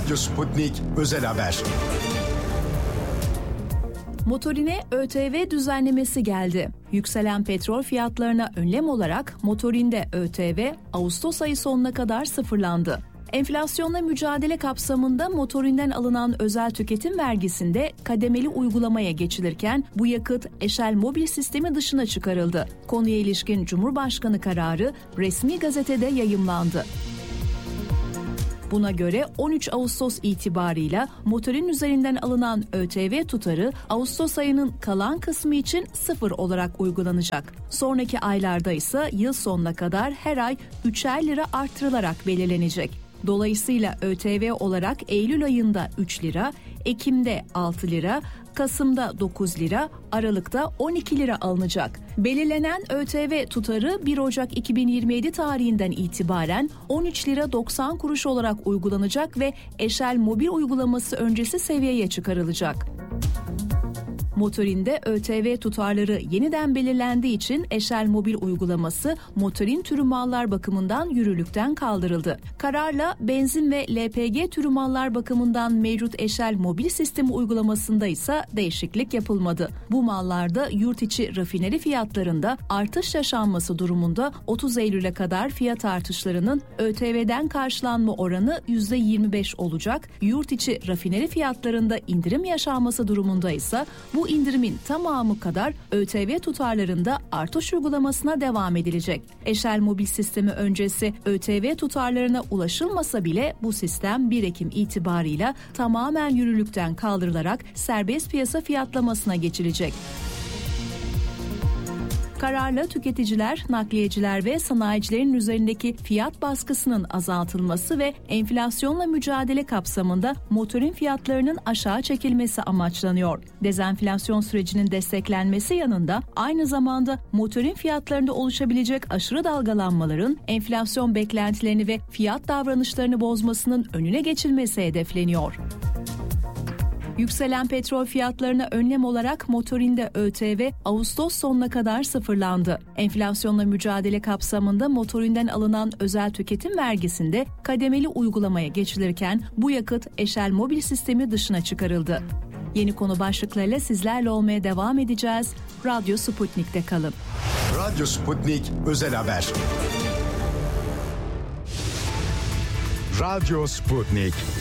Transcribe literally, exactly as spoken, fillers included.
Radyo Sputnik Özel Haber. Motorine ÖTV düzenlemesi geldi. Yükselen petrol fiyatlarına önlem olarak motorinde ÖTV Ağustos ayı sonuna kadar sıfırlandı. Enflasyonla mücadele kapsamında motorinden alınan özel tüketim vergisinde kademeli uygulamaya geçilirken bu yakıt Eşel Mobil sistemi dışına çıkarıldı. Konuya ilişkin Cumhurbaşkanı kararı resmi gazetede yayımlandı. Buna göre on üç Ağustos itibarıyla motorun üzerinden alınan ÖTV tutarı Ağustos ayının kalan kısmı için sıfır olarak uygulanacak. Sonraki aylarda ise yıl sonuna kadar her ay üçer lira artırılarak belirlenecek. Dolayısıyla ÖTV olarak Eylül ayında üç lira, Ekim'de altı lira, Kasım'da dokuz lira, Aralık'ta on iki lira alınacak. Belirlenen ÖTV tutarı bir Ocak iki bin yirmi yedi tarihinden itibaren on üç lira doksan kuruş olarak uygulanacak ve Eşel Mobil uygulaması öncesi seviyeye çıkarılacak. Motorinde ÖTV tutarları yeniden belirlendiği için Eşel Mobil uygulaması motorin türü mallar bakımından yürürlükten kaldırıldı. Kararla benzin ve L P G türü mallar bakımından mevcut Eşel Mobil sistemi uygulamasında ise değişiklik yapılmadı. Bu mallarda yurt içi rafineri fiyatlarında artış yaşanması durumunda otuz Eylül'e kadar fiyat artışlarının ÖTV'den karşılanma oranı yüzde yirmi beş olacak. Yurt içi rafineri fiyatlarında indirim yaşanması durumunda ise bu indirimin tamamı kadar ÖTV tutarlarında artış uygulamasına devam edilecek. Eşel Mobil sistemi öncesi ÖTV tutarlarına ulaşılmasa bile bu sistem bir Ekim itibarıyla tamamen yürürlükten kaldırılarak serbest piyasa fiyatlamasına geçilecek. Kararla tüketiciler, nakliyeciler ve sanayicilerin üzerindeki fiyat baskısının azaltılması ve enflasyonla mücadele kapsamında motorin fiyatlarının aşağı çekilmesi amaçlanıyor. Dezenflasyon sürecinin desteklenmesi yanında aynı zamanda motorin fiyatlarında oluşabilecek aşırı dalgalanmaların enflasyon beklentilerini ve fiyat davranışlarını bozmasının önüne geçilmesi hedefleniyor. Yükselen petrol fiyatlarına önlem olarak motorinde ÖTV Ağustos sonuna kadar sıfırlandı. Enflasyonla mücadele kapsamında motorinden alınan özel tüketim vergisinde kademeli uygulamaya geçilirken bu yakıt Eşel Mobil sistemi dışına çıkarıldı. Yeni konu başlıklarıyla sizlerle olmaya devam edeceğiz. Radyo Sputnik'te kalın. Radyo Sputnik Özel Haber. Radyo Sputnik.